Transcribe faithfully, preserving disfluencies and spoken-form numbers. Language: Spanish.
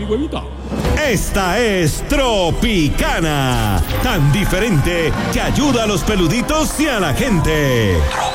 huevita. Esta es Tropicana, tan diferente que ayuda a los peluditos y a la gente.